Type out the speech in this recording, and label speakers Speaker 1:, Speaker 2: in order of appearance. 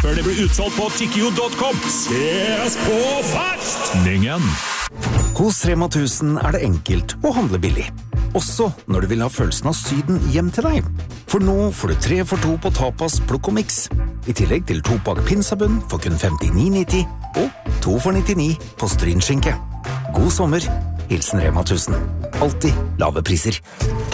Speaker 1: før det blir utsolgt på tikkio.com. Ses på festningen!
Speaker 2: Hos Rema 1000 det enkelt å handle billig. Også når du vil ha følelsen av Syden hjem til deg. For nå får du 3 for 2 på tapas, plukk og mix. I tillegg til 2-pakk pinsabunn for kun 59,90 og 2 for 99 på strynskinke. God sommer, hilsen Rema 1000. Alltid lave priser.